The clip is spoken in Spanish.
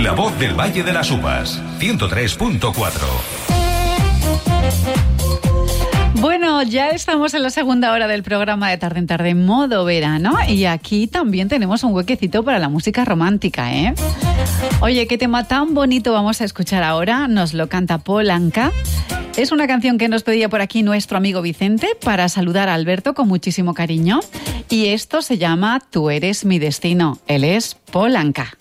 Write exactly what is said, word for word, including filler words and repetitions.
La voz del Valle de las Uvas, ciento tres punto cuatro. Bueno, ya estamos en la segunda hora del programa de Tarde en Tarde, modo verano, y aquí también tenemos un huequecito para la música romántica, ¿eh? Oye, qué tema tan bonito vamos a escuchar ahora, nos lo canta Paul Anka. Es una canción que nos pedía por aquí nuestro amigo Vicente para saludar a Alberto con muchísimo cariño, y esto se llama Tú eres mi destino. Él es Paul Anka.